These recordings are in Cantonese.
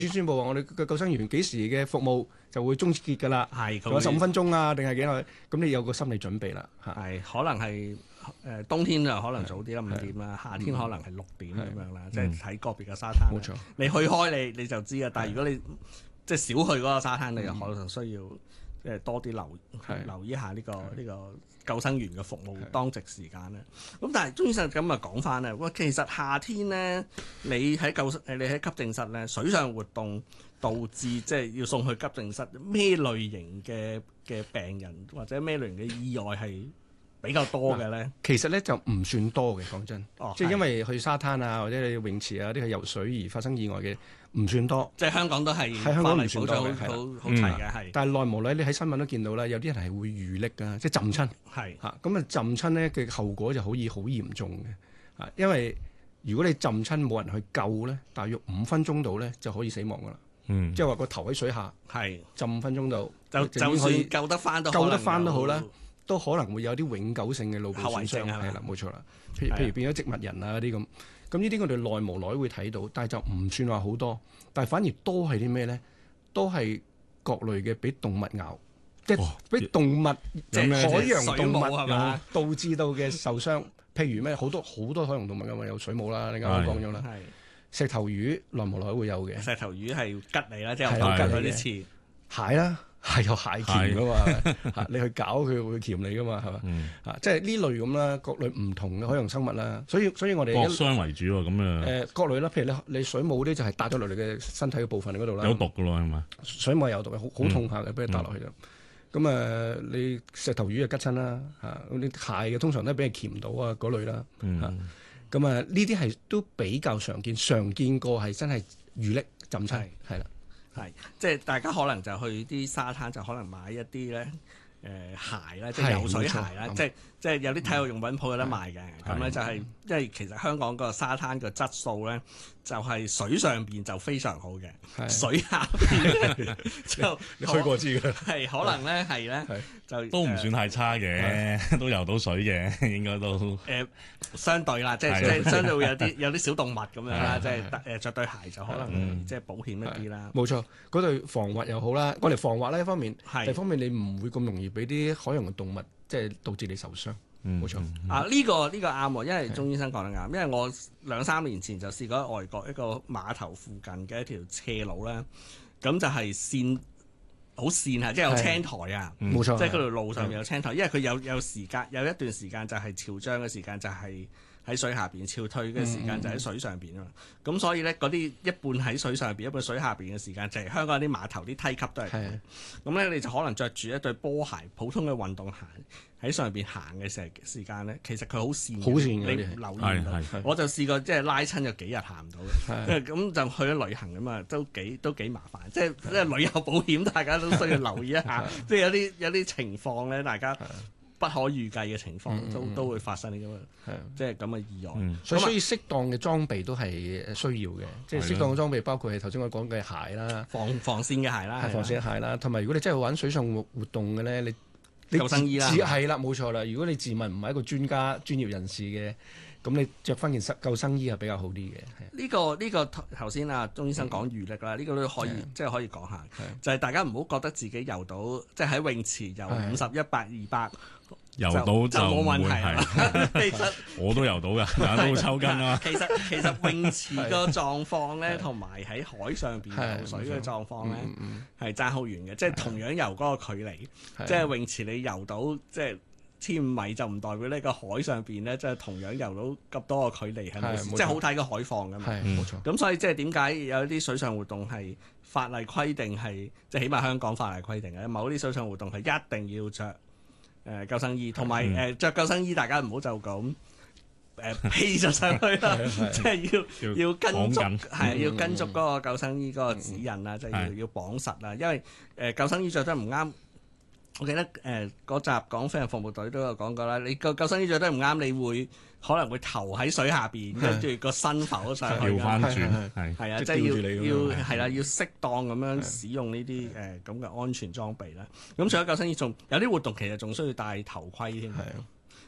宣佈話我哋嘅救生員幾時嘅服務就會終結㗎啦， 係仲有15分鐘啊，定係幾耐？咁你有個心理準備啦嚇。 係可能係冬天就可能早啲啦5點啦，夏天可能係6點咁樣啦，即係睇個別嘅沙灘。 冇錯， 你去開你就知啊，但係如果你即係少去嗰個沙灘，你就可能需要多啲留意一下呢個救生員嘅服務當值時間咧。咁但係鍾醫生咁啊講翻咧，喂，其實夏天咧，你喺急症室咧，水上活動導致即係要送去急症室，咩類型嘅病人或者咩類型嘅意外係比較多嘅咧？ 其實咧就唔算多嘅，講真，即係因為去沙灘啊或者你泳池啊啲去游水而發生意外嘅唔算多。 即係香港都係喺香港唔算多嘅， 好齊嘅係。 但係耐無耐你喺新聞都見到啦，有啲人係會遇溺㗎，即係浸親。 係嚇咁啊浸親咧嘅後果就好嚴重嘅嚇，因為如果你浸親冇人去救咧，大約5分鐘度咧就可以死亡㗎啦。即係話個頭喺水下係浸5分鐘度， 就算救得翻都好啦。都可能會有啲永久性嘅腦部損傷，係啦，冇錯啦。譬如變咗植物人啊嗰啲咁呢啲我哋耐無耐會睇到，但係就唔算話好多，但係反而多係啲咩咧？都係各類嘅俾動物咬，即係俾動物即係海洋動物導致到嘅受傷。譬如咩好多海洋動物㗎嘛，有水母啦，你啱啱講咗啦，石頭魚耐無耐會有嘅。 石頭魚係吉你啦，即係我吉佢啲刺蟹啦。係有蟹鉗噶嘛？你去搞佢會鉗你噶嘛？係嘛？即係呢類咁啦，各類唔同嘅海洋生物啦。所以我哋各傷為主喎，咁啊各類啦。譬如你水母啲就係搭咗落嚟嘅身體嘅部分嗰度啦。 有毒噶咯係嘛？ 水母有毒嘅，好痛下嘅，俾你搭落去就。咁你石頭魚就吉親啦嚇。咁啲蟹嘅通常都係俾你鉗到啊嗰類啦嚇。咁呢啲係都比較常見過係真係遇溺浸親係啦。 係，即係大家可能就去啲沙灘就可能買一啲咧鞋啦，即係游水鞋啦，即係有啲體育用品鋪有得賣嘅。咁咧就係因為其實香港個沙灘個質素咧，就係水上邊就非常好嘅，水下邊就你去過知㗎。 係可能咧係咧就都唔算太差嘅，都游到水嘅，應該都相對啦，即係相對會有啲小動物咁樣啦，即係着對鞋就可能即係保險一啲啦。 冇錯，嗰對防滑又好啦。我哋防滑呢一方面，第二方面你唔會咁容易俾啲海洋嘅動物即係導致你受傷。冇錯呢個啱喎，因為鍾醫生講得啱，因為我2-3年前就試過喺外國一個碼頭附近嘅一條斜路咧，咁就係線好線啊，即係有青台啊， 冇錯， 即係嗰條路上面有青台，因為佢有一段時間就係潮漲嘅時間就係喺水下邊，潮退嘅時間就喺水上邊啊嘛。咁所以咧嗰啲一半喺水上邊，一半水下邊嘅時間，就係香港啲碼頭啲梯級都係咁。咁咧你就可能着住一對波鞋，普通嘅運動鞋喺上邊行嘅時間咧，其實佢好跣嘅，你唔留意唔到。我就試過即係拉親咗幾日行唔到嘅，咁就去咗旅行咁啊，都幾麻煩。即係旅遊保險，大家都需要留意一下。即係有啲情況咧，大家不可預計嘅情況都會發生咁嘅，即係咁嘅意外。 所以適當嘅裝備都係需要嘅，即係適當嘅裝備包括係頭先我講嘅鞋啦， 防線嘅鞋啦， 防線嘅鞋啦，同埋如果你真係玩水上活動嘅咧，你救生衣啦， 係啦，冇錯啦。如果你自問唔係一個專業人士嘅，咁你着翻件救生衣係比較好啲嘅。 呢個頭先啊，鍾醫生講遇溺啦，呢個都可以即係可以講下，就係大家唔好覺得自己游到，即係喺泳池游50、100、200。 游到就冇問題。其實我都游到㗎，但係都抽筋啦。 其實泳池個狀況咧，同埋喺海上邊游水嘅狀況咧，係爭好遠嘅。即係同樣游嗰個距離，即係泳池你游到即係1500米，就唔代表呢個海上邊咧，即係同樣游到咁多個距離係冇事。即係好睇個海況㗎嘛。 冇錯。 咁所以即係點解有啲水上活動係法例規定係，即係起碼香港法例規定嘅，某啲水上活動係一定要着救生衣，同埋着救生衣，大家唔好就咁披咗上去啦，即係要跟足，要跟足嗰個救生衣嗰個指引啦，即係要綁實啦。因為救生衣着得唔啱，我記得嗰集講飛行服務隊都有講過啦。你個救生衣着得唔啱，你會可能會頭喺水下邊，跟住個身浮上去， 調翻轉， 係啊，即係要適當咁樣使用呢啲咁嘅安全裝備啦。咁除咗救生衣，仲有啲活動其實仲需要戴頭盔添。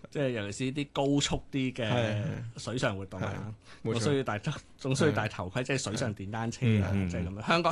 即係尤其是啲高速啲嘅水上活動啊， 冇錯仲需要戴頭盔，即係水上電單車啊，即係咁樣。